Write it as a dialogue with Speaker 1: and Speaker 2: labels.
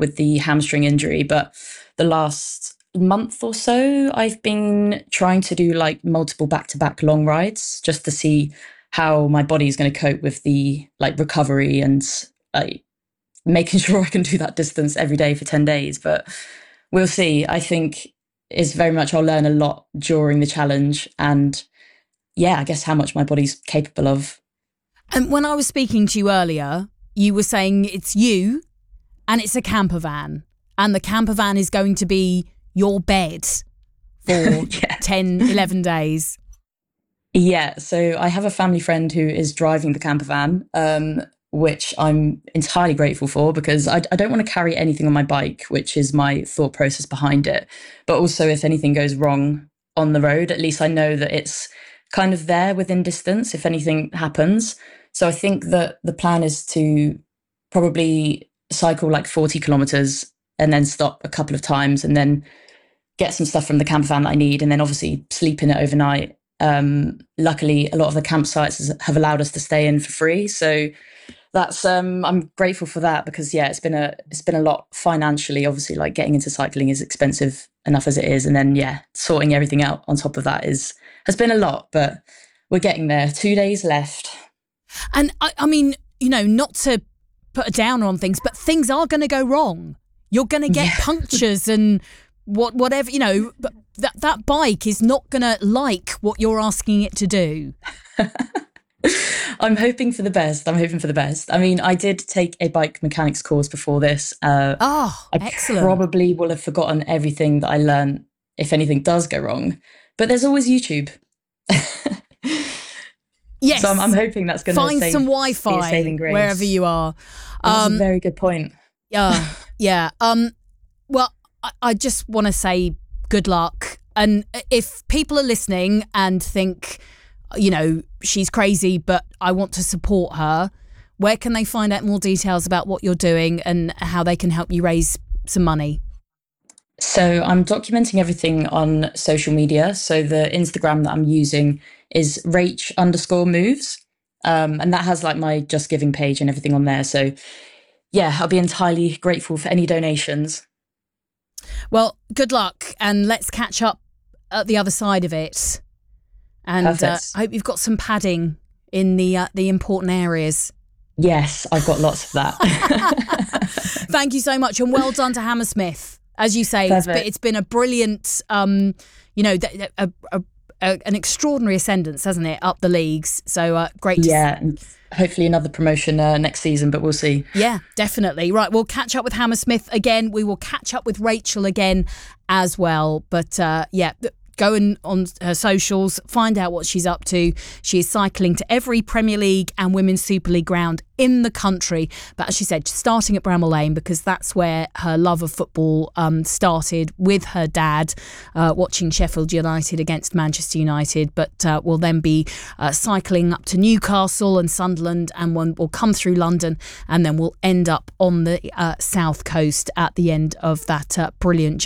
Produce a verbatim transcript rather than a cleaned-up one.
Speaker 1: with the hamstring injury. But the last month or so, I've been trying to do like multiple back-to-back long rides just to see how my body is going to cope with the like recovery and like making sure I can do that distance every day for ten days. But we'll see. I think it's very much I'll learn a lot during the challenge, and yeah, I guess how much my body's capable of.
Speaker 2: And when I was speaking to you earlier, you were saying it's you and it's a camper van, and the camper van is going to be your bed for yeah. ten, eleven days.
Speaker 1: Yeah, so I have a family friend who is driving the camper van, um, which I'm entirely grateful for, because I, I don't want to carry anything on my bike, which is my thought process behind it. But also if anything goes wrong on the road, at least I know that it's kind of there within distance if anything happens. So I think that the plan is to probably cycle like forty kilometers and then stop a couple of times and then get some stuff from the camper van that I need, and then obviously sleep in it overnight. Um, luckily, a lot of the campsites have allowed us to stay in for free. So that's um, I'm grateful for that, because yeah, it's been a it's been a lot financially. Obviously, like getting into cycling is expensive enough as it is, and then yeah, sorting everything out on top of that is has been a lot. But we're getting there. Two days left.
Speaker 2: And I, I mean, you know, not to put a downer on things, but things are going to go wrong. You're going to get yeah. punctures and what whatever, you know. But that that bike is not going to like what you're asking it to do.
Speaker 1: I'm hoping for the best. I'm hoping for the best. I mean, I did take a bike mechanics course before this. Uh,
Speaker 2: oh,
Speaker 1: I
Speaker 2: excellent.
Speaker 1: Probably will have forgotten everything that I learned if anything does go wrong. But there's always YouTube.
Speaker 2: Yes.
Speaker 1: So I'm, I'm hoping that's going to
Speaker 2: find
Speaker 1: save,
Speaker 2: some Wi-Fi wherever you are.
Speaker 1: That's
Speaker 2: um,
Speaker 1: a very good point.
Speaker 2: Yeah, yeah. Um, well, I, I just want to say good luck. And if people are listening and think, you know, she's crazy, but I want to support her, where can they find out more details about what you're doing and how they can help you raise some money?
Speaker 1: So I'm documenting everything on social media. So the Instagram that I'm using is Rach underscore moves. Um, and that has like my Just Giving page and everything on there. So yeah, I'll be entirely grateful for any donations.
Speaker 2: Well, good luck, and let's catch up at the other side of it. And uh, I hope you've got some padding in the uh, the important areas.
Speaker 1: Yes, I've got lots of that.
Speaker 2: Thank you so much, and well done to Hammersmith. As you say, it's been, it's been a brilliant, um, you know, a, a, a, an extraordinary ascendance, hasn't it, up the leagues? So uh, great to
Speaker 1: yeah, see. And hopefully another promotion uh, next season, but we'll see.
Speaker 2: Yeah, definitely. Right, we'll catch up with Hammersmith again. We will catch up with Rachel again as well. But uh, yeah, go in on her socials, find out what she's up to. She is cycling to every Premier League and Women's Super League ground in the country. But as she said, starting at Bramall Lane, because that's where her love of football um, started with her dad, uh, watching Sheffield United against Manchester United. But uh, will then be uh, cycling up to Newcastle and Sunderland, and one will come through London, and then we'll end up on the uh, south coast at the end of that uh, brilliant journey.